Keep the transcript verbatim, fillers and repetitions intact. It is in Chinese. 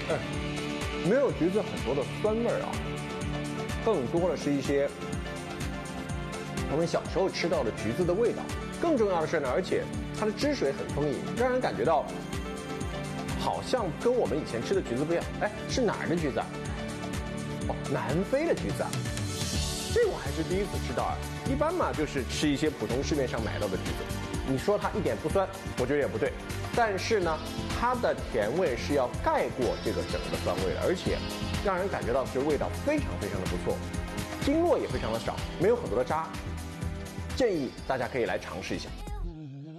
哎，没有橘子很多的酸味儿啊，更多的是一些我们小时候吃到的橘子的味道。更重要的是呢，而且它的汁水很丰盈，让人感觉到好像跟我们以前吃的橘子不一样。哎，是哪儿的橘子啊？哦，南非的橘子啊。这我还是第一次吃到啊！一般嘛，就是吃一些普通市面上买到的橘子。你说它一点不酸，我觉得也不对。但是呢，它的甜味是要盖过这个整个的酸味的，而且让人感觉到就是味道非常非常的不错，经络也非常的少，没有很多的渣。建议大家可以来尝试一下。